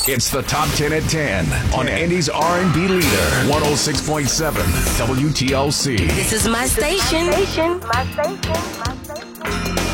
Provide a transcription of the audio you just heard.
It's the Top 10 at 10 on Indy's R&B leader, 106.7 WTLC. This is my station. My station.